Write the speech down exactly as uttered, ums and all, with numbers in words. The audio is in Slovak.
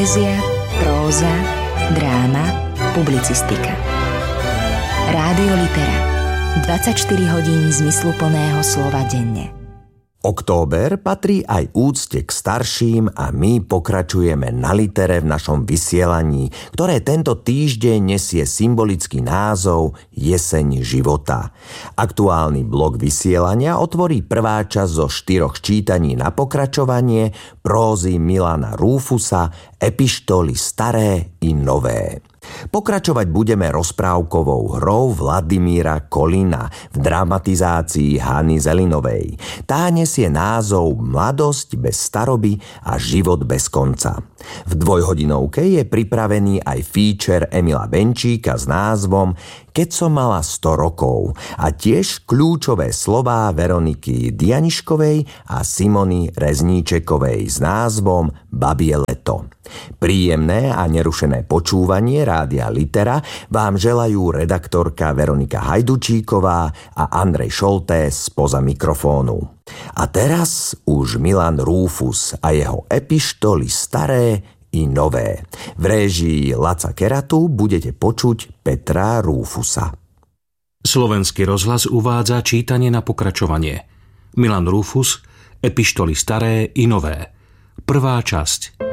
Poézia, próza, dráma, publicistika. Rádio Litera. dvadsaťštyri hodín zmysluplného slova denne. Október patrí aj úcte k starším a my pokračujeme na Litere v našom vysielaní, ktoré tento týždeň nesie symbolický názov Jeseň života. Aktuálny blok vysielania otvorí prvá časť zo štyroch čítaní na pokračovanie prózy Milana Rúfusa Epištoly staré i nové. Pokračovať budeme rozprávkovou hrou Vladimíra Kolina v dramatizácii Hany Zelinovej. Tá nesie názov Mladosť bez staroby a život bez konca. V dvojhodinovke je pripravený aj feature Emila Benčíka s názvom Keď som mala sto rokov a tiež kľúčové slová Veroniky Dianiškovej a Simony Rezníčekovej s názvom Babie leto. Príjemné a nerušené počúvanie Rádia Litera vám želajú redaktorka Veronika Hajdučíková a Andrej Šoltés spoza mikrofónu. A teraz už Milan Rúfus a jeho epištoly staré i nové. V réžii Laca Keratu budete počuť Petra Rúfusa. Slovenský rozhlas uvádza čítanie na pokračovanie. Milan Rúfus, Epištoly staré i nové. Prvá časť.